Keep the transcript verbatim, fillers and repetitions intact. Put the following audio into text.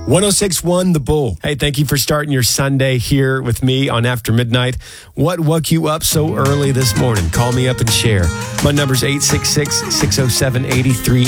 one oh six point one The Bull. Hey, thank you for starting your Sunday here with me on After Midnight. What woke you up so early this morning? Call me up and share. My number's eight six six, six oh seven, eight three